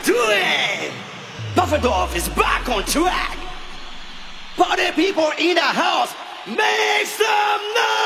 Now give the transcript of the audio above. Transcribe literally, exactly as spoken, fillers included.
do it! Buffendorf is back on track! Party people in the house, make some noise!